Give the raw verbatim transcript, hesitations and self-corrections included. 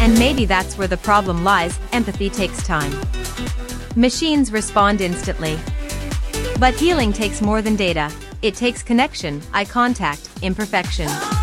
And maybe that's where the problem lies. Empathy takes time. Machines respond instantly. But healing takes more than data. It takes connection, eye contact, imperfection.